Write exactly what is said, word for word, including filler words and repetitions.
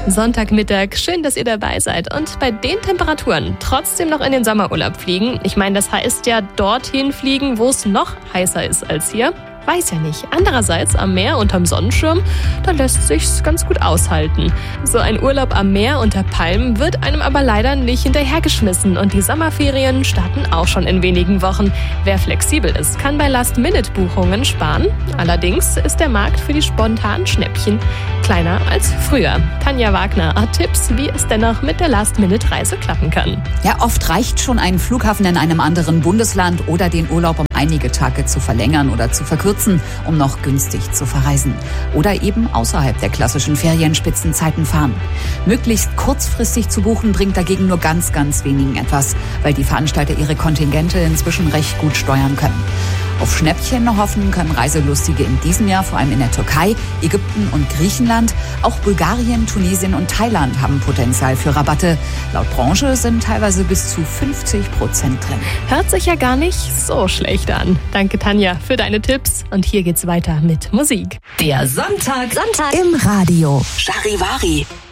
Sonntagmittag, schön, dass ihr dabei seid und bei den Temperaturen trotzdem noch in den Sommerurlaub fliegen. Ich meine, das heißt ja dorthin fliegen, wo es noch heißer ist als hier. Weiß ja nicht. Andererseits am Meer unterm Sonnenschirm, da lässt sich's ganz gut aushalten. So ein Urlaub am Meer unter Palmen wird einem aber leider nicht hinterhergeschmissen und die Sommerferien starten auch schon in wenigen Wochen. Wer flexibel ist, kann bei Last-Minute-Buchungen sparen. Allerdings ist der Markt für die spontanen Schnäppchen kleiner als früher. Tanja Wagner hat Tipps, wie es dennoch mit der Last-Minute-Reise klappen kann. Ja, oft reicht schon ein Flughafen in einem anderen Bundesland oder den Urlaub um einige Tage zu verlängern oder zu verkürzen, um noch günstig zu verreisen. Oder eben außerhalb der klassischen Ferienspitzenzeiten fahren. Möglichst kurzfristig zu buchen bringt dagegen nur ganz, ganz wenigen etwas, weil die Veranstalter ihre Kontingente inzwischen recht gut steuern können. Auf Schnäppchen hoffen können Reiselustige in diesem Jahr vor allem in der Türkei, Ägypten und Griechenland. Auch Bulgarien, Tunesien und Thailand haben Potenzial für Rabatte. Laut Branche sind teilweise bis zu fünfzig Prozent drin. Hört sich ja gar nicht so schlecht an. Danke, Tanja, für deine Tipps. Und hier geht's weiter mit Musik. Der Sonntag, Sonntag im Radio. Charivari.